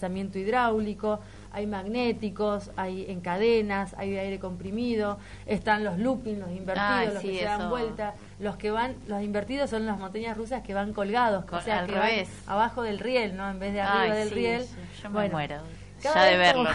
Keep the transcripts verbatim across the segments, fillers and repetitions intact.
lanzamiento hidráulico, hay magnéticos, hay en cadenas, hay de aire comprimido, están los looping, los invertidos, Ay, los sí, que se eso. dan vuelta, los que van, los invertidos son las montañas rusas que van colgados, Con- o sea, al que revés. van abajo del riel, ¿no? En vez de arriba Ay, del sí, riel. yo, yo me Bueno, muero cada ya de vez como- verlo.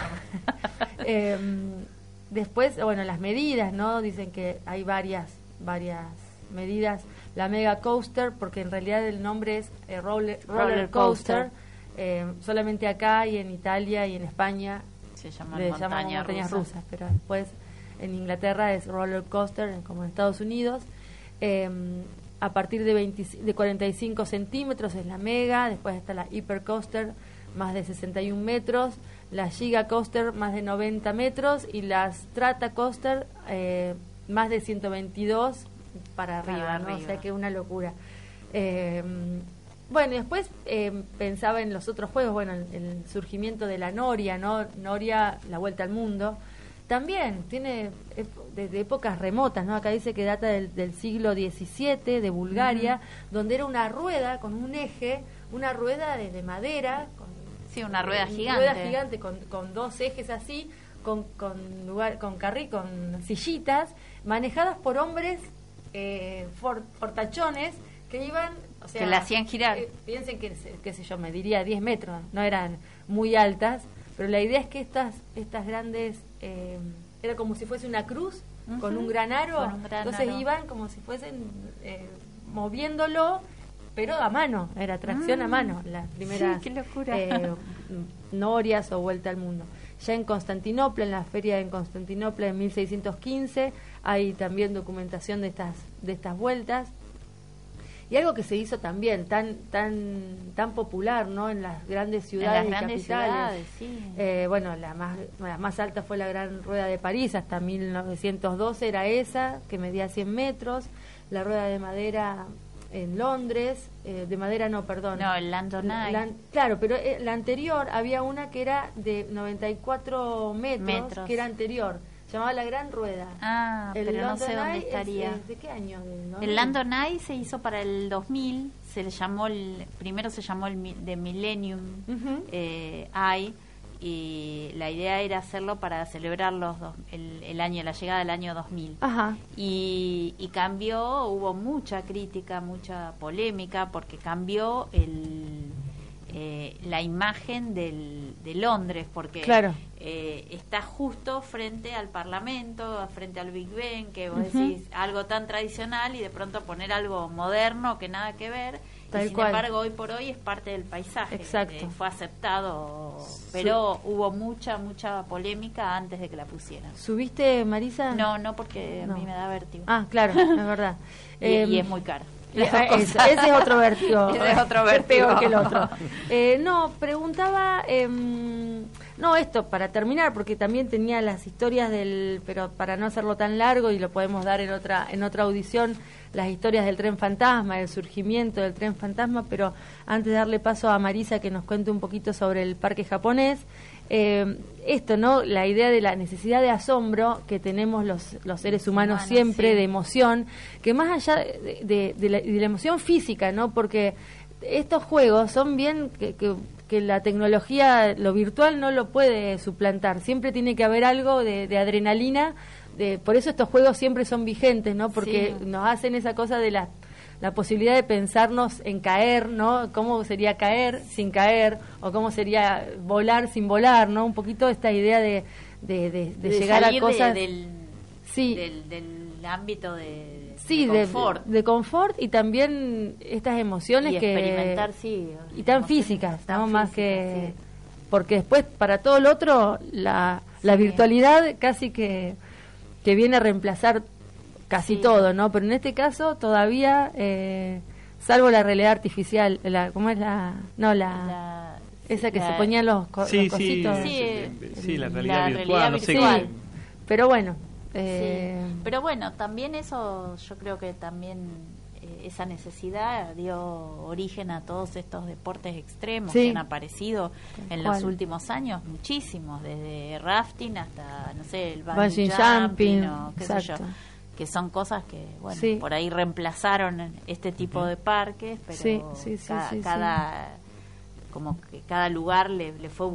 Eh, después, bueno, las medidas, ¿no? Dicen que hay varias, varias medidas. La Mega Coaster, porque en realidad el nombre es eh, roller, roller, Roller Coaster. coaster. Eh, solamente acá y en Italia y en España Se llaman le llaman montaña montañas rusa. rusas, pero después en Inglaterra es roller coaster, como en Estados Unidos. Eh, a partir de, veinte, de cuarenta y cinco centímetros es la Mega, después está la Hyper Coaster, más de sesenta y un metros, la Giga Coaster, más de noventa metros, y la Strata Coaster, eh, más de ciento veintidós para arriba, Para ¿no? O arriba. sea que una locura. Eh, bueno, y después eh, pensaba en los otros juegos, bueno, el, el surgimiento de la Noria, ¿no? Noria, la vuelta al mundo. También tiene ep- desde épocas remotas, ¿no? Acá dice que data del, del siglo diecisiete, de Bulgaria, uh-huh. donde era una rueda con un eje, una rueda de, de madera. Con, sí, una rueda eh, gigante. Rueda gigante con, con dos ejes así, con, con, lugar, con carril, con sillitas, manejadas por hombres eh, for, fortachones que iban... O sea, que la hacían girar. Eh, piensen que, qué sé yo, mediría diez metros, no eran muy altas, pero la idea es que estas estas grandes, eh, era como si fuese una cruz, uh-huh. con un gran aro, un gran entonces aro. iban como si fuesen eh, moviéndolo, pero a mano, era tracción mm. a mano, las primeras sí, qué locura. Eh, norias o vuelta al mundo. Ya en Constantinopla, en la feria en Constantinopla en mil seiscientos quince, hay también documentación de estas de estas vueltas. Y algo que se hizo también tan tan tan popular, ¿no? En las grandes ciudades en las y grandes capitales. Ciudades, sí. Eh, bueno, la más la más alta fue la Gran Rueda de París, hasta mil novecientos doce era esa, que medía cien metros. La Rueda de Madera en Londres, eh, de madera no, perdón. No, el London Eye. La, claro, pero eh, la anterior había una que era de noventa y cuatro metros, metros, que era anterior. Se llamaba la Gran Rueda. Ah, el pero London no sé dónde Eye estaría. Es, es, ¿de qué año? ¿De el London Eye se hizo para el dos mil, se le llamó el, primero se llamó el de Millennium uh-huh. eh, Eye, y la idea era hacerlo para celebrar los dos, el, el año, la llegada del año dos mil. Ajá. Y, y cambió, hubo mucha crítica, mucha polémica, porque cambió el eh, la imagen del, de Londres, porque claro. eh, está justo frente al Parlamento, frente al Big Ben, que vos uh-huh. decís algo tan tradicional y de pronto poner algo moderno que nada que ver. Tal y sin cual. embargo hoy por hoy es parte del paisaje. Exacto. Eh, fue aceptado, pero Su- hubo mucha, mucha polémica antes de que la pusieran. ¿Subiste, Marisa? No, no, porque no. a mí me da vértigo. Ah, claro, es verdad. y, eh, y es muy caro. Ese, ese es otro vértigo. Ese es otro vértigo. Peor que el otro. Eh, no, preguntaba... Eh, no, esto, para terminar, porque también tenía las historias del... Pero para no hacerlo tan largo, y lo podemos dar en otra en otra audición, las historias del tren fantasma, el surgimiento del tren fantasma, pero antes de darle paso a Marisa que nos cuente un poquito sobre el parque japonés, eh, esto, ¿no? La idea de la necesidad de asombro que tenemos los, los seres humanos, humanos siempre, sí. de emoción, que más allá de, de, de, la, de la emoción física, ¿no? Porque estos juegos son bien que, que, que la tecnología, lo virtual no lo puede suplantar, siempre tiene que haber algo de, de adrenalina. De, por eso estos juegos siempre son vigentes, ¿no? Porque sí. nos hacen esa cosa de la, la posibilidad de pensarnos en caer, ¿no? ¿Cómo sería caer sin caer? O cómo sería volar sin volar, ¿no? Un poquito esta idea de, de, de, de, de llegar a cosas... De, del, sí. del, del ámbito de, sí, de confort. De, de confort y también estas emociones y que... experimentar, sí. Y tan físicas, tan ¿no? físicas, Más que... Sí. Porque después, para todo lo otro, la, la sí. virtualidad casi que... que viene a reemplazar casi sí. todo, ¿no? Pero en este caso todavía, eh, salvo la realidad artificial, la, ¿cómo es la? No, la, la esa que la, se ponían los, co sí, los cositos. Sí, sí, eh, sí, la realidad la virtual, realidad no sé virtual. qué. Pero bueno. Eh, sí. Pero bueno, también eso, yo creo que también eh, esa necesidad dio origen a todos estos deportes extremos sí. que han aparecido en ¿Cuál? los últimos años, muchísimos, desde rafting hasta, no sé, el bungee bungee jumping, jumping o qué sé yo, que son cosas que, bueno, sí. por ahí reemplazaron este tipo de parques, pero sí, sí, sí, ca sí, cada... sí. como que cada lugar le, le fue